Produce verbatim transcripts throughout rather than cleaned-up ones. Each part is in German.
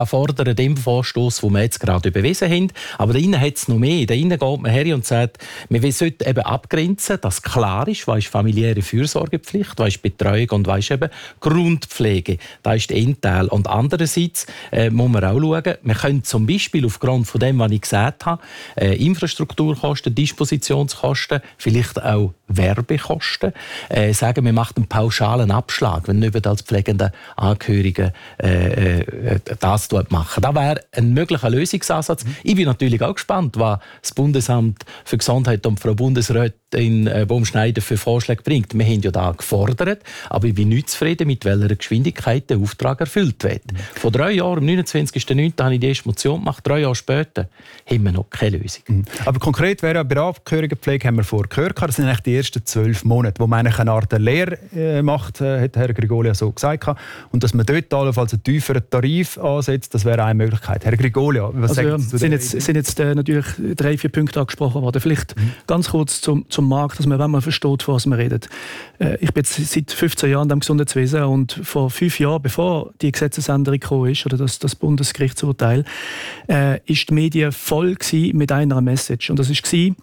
fordern dem Vorstoß, den wir jetzt gerade überwiesen haben. Aber da innen hat es noch mehr. Da innen geht man her und sagt, wir sollten eben abgrenzen, dass klar ist, was ist familiäre Fürsorgepflicht, was ist Betreuung und was ist eben Grundpflege. Das ist der Endteil. Und andererseits äh, muss man auch schauen, wir können zum Beispiel aufgrund von dem, was ich gesagt habe, äh, Infrastrukturkosten, Dispositionskosten, vielleicht auch Werbekosten, äh, sagen, wir machen einen pauschalen Abschlag, wenn nicht als pflegende Angehörige äh, äh, das machen. Das wäre ein möglicher Lösungsansatz. Mhm. Ich bin natürlich auch gespannt, was das Bundesamt für Gesundheit und Frau Bundesrätin äh, Baumschneider für Vorschläge bringt. Wir haben ja da gefordert, aber ich bin nicht zufrieden, mit welcher Geschwindigkeit der Auftrag erfüllt wird. Mhm. Vor drei Jahren, am neunundzwanzigsten neunten habe ich die erste Motion gemacht. Drei Jahre später haben wir noch keine Lösung. Mhm. Aber konkret wäre bei der Angehörigenpflege, haben wir vorher gehört, das sind eigentlich die ersten zwölf Monate, wo man eine Art Lehre äh, macht, äh, hat Herr Grigolia so gesagt. Und dass man dort allenfalls einen tieferen Tarif ansetzt, das wäre eine Möglichkeit. Herr Grigolia, was also, sagt Sie ja, sind jetzt, sind jetzt äh, natürlich drei, vier Punkte angesprochen worden. Vielleicht mhm. ganz kurz zum, zum Markt, dass man, wenn man versteht, von was man redet. Äh, ich bin jetzt seit fünfzehn Jahren im Gesundheitswesen und vor fünf Jahren, bevor die Gesetzesänderung gekommen ist, oder das, das Bundesgerichtsurteil, äh, ist die Medien voll gewesen mit einer Message. Und das war,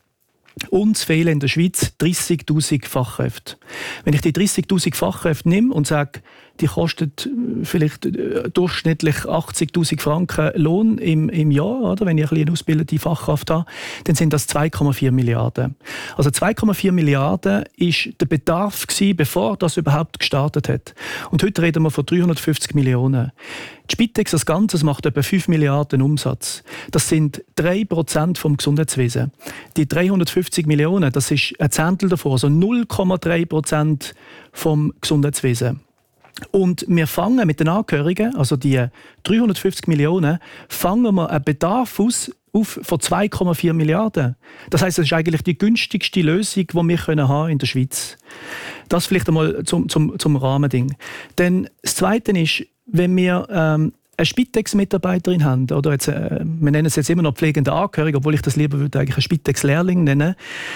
uns fehlen in der Schweiz dreissigtausend Fachkräfte. Wenn ich die dreissigtausend Fachkräfte nehme und sage, die kostet vielleicht durchschnittlich achtzigtausend Franken Lohn im, im Jahr, oder? Wenn ich eine ausgebildete Fachkraft habe, dann sind das zwei Komma vier Milliarden. Also zwei Komma vier Milliarden war der Bedarf gewesen, bevor das überhaupt gestartet hat. Und heute reden wir von dreihundertfünfzig Millionen. Die Spitex als Ganzes macht etwa fünf Milliarden Umsatz. Das sind drei Prozent vom Gesundheitswesen. Die dreihundertfünfzig Millionen, das ist ein Zehntel davon, also null Komma drei Prozent vom Gesundheitswesen. Und wir fangen mit den Angehörigen, also die dreihundertfünfzig Millionen, fangen wir einen Bedarf aus auf von zwei Komma vier Milliarden. Das heisst, das ist eigentlich die günstigste Lösung, die wir können haben in der Schweiz. Das vielleicht einmal zum, zum, zum Rahmending. Denn das Zweite ist, wenn wir ähm, eine Spitex-Mitarbeiterin haben, oder jetzt, äh, wir nennen es jetzt immer noch pflegende Angehörige, obwohl ich das lieber würde eigentlich einen Spitex-Lehrling nennen,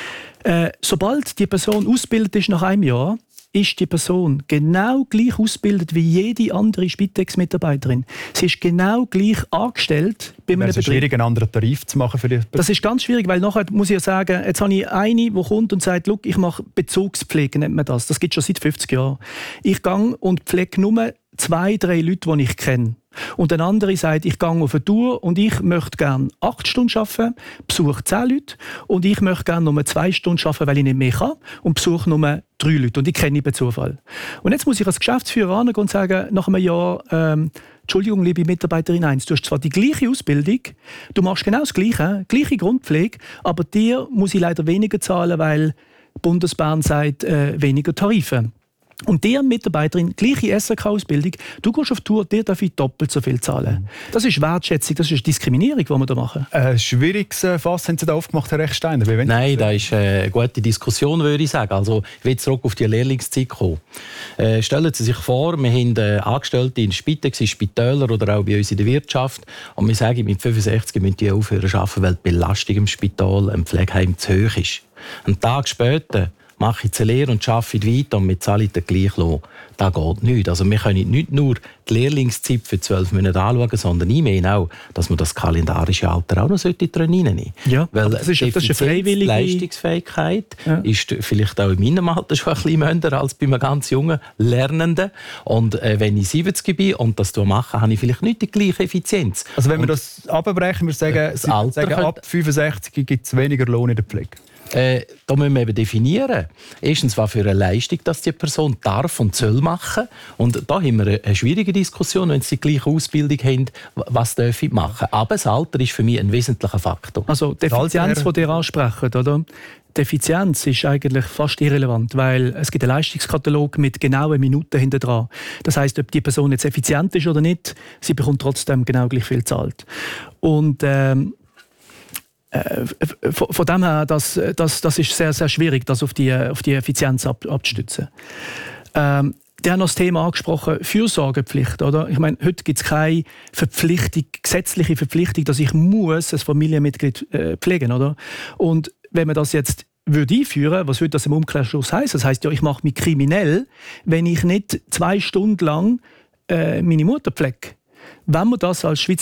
äh, sobald die Person ausgebildet ist nach einem Jahr, ist die Person genau gleich ausgebildet wie jede andere Spitex-Mitarbeiterin. Sie ist genau gleich angestellt bei einem Betrieb. Es ist schwierig, einen anderen Tarif zu machen für die. Das ist ganz schwierig, weil nachher muss ich ja sagen, jetzt habe ich eine, die kommt und sagt, ich mache Bezugspflege, nennt man das. Das gibt es schon seit fünfzig Jahren. Ich gehe und pflege nur zwei, drei Leute, die ich kenne. Und ein anderer sagt, ich gehe auf eine Tour und ich möchte gerne acht Stunden arbeiten, besuche zehn Leute und ich möchte gerne nur zwei Stunden arbeiten, weil ich nicht mehr kann und besuche nur drei Leute und ich kenne ihn per Zufall. Und jetzt muss ich als Geschäftsführer angehen und sagen, nach einem Jahr, ähm, Entschuldigung, liebe Mitarbeiterin eins, du hast zwar die gleiche Ausbildung, du machst genau das Gleiche, gleiche Grundpflege, aber dir muss ich leider weniger zahlen, weil Bundesbahn sagt, äh, weniger Tarife. Und der Mitarbeiterin, gleiche S R K-Ausbildung, du gehst auf Tour, dir darf ich doppelt so viel zahlen. Das ist Wertschätzung, das ist Diskriminierung, die wir da machen. Ein schwieriges Fass haben Sie da aufgemacht, Herr Rechsteiner? Nein, das ist eine gute Diskussion, würde ich sagen. Also, ich will zurück auf die Lehrlingszeit kommen. Äh, stellen Sie sich vor, wir haben äh, Angestellte in Spitex, in Spitälern oder auch bei uns in der Wirtschaft. Und wir sagen, mit fünfundsechzig müssen die aufhören zu arbeiten, weil die Belastung im Spital, im Pflegeheim zu hoch ist. Einen Tag später mache ich die Lehre und arbeite weiter und wir zahlen den gleichen Lohn. Das geht nicht. Also wir können nicht nur die Lehrlingszeit für zwölf Monate anschauen, sondern ich meine auch, dass man das kalendarische Alter auch noch drin reinnehmen sollte. Ja, weil das ist, das ist eine freiwillige Leistungsfähigkeit ja. ist vielleicht auch in meinem Alter schon ein bisschen minder als bei einem ganz jungen Lernenden. Und äh, wenn ich siebzig bin und das mache, habe ich vielleicht nicht die gleiche Effizienz. Also wenn wir das abbrechen, wir sagen, Sie sagen ab fünfundsechzig gibt es weniger Lohn in der Pflege. Äh, da müssen wir eben definieren. Erstens, was für eine Leistung dass die Person darf und soll machen. Und da haben wir eine schwierige Diskussion, wenn sie die gleiche Ausbildung haben, was darf ich machen. Aber das Alter ist für mich ein wesentlicher Faktor. Also die Effizienz, die ihr ansprecht, oder? Die Effizienz ist eigentlich fast irrelevant, weil es gibt einen Leistungskatalog mit genauen Minuten hinter dran. Das heisst, ob die Person jetzt effizient ist oder nicht, sie bekommt trotzdem genau gleich viel gezahlt. Und ähm, Äh, von dem her, das, das, das ist sehr, sehr schwierig, das auf die, auf die Effizienz ab, abzustützen. Ähm, der hat noch das Thema angesprochen, Fürsorgepflicht. Oder? Ich meine, heute gibt es keine Verpflichtung, gesetzliche Verpflichtung, dass ich muss ein Familienmitglied äh, pflegen muss. Und wenn man das jetzt würde einführen, was würde das im Umkehrschluss heißen? Das heisst ja, ich mache mich kriminell, wenn ich nicht zwei Stunden lang äh, meine Mutter pflege. wenn man das als Schweizer